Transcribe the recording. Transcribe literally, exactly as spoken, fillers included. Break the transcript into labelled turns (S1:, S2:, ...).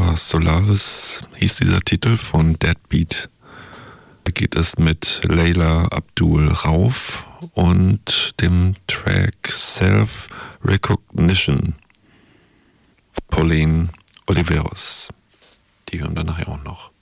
S1: Ja, Solaris hieß dieser Titel von Deadbeat. Da geht es mit Layla Abdul Rauf und dem Track Self Recognition. Pauline Oliveros. Die hören wir nachher auch noch.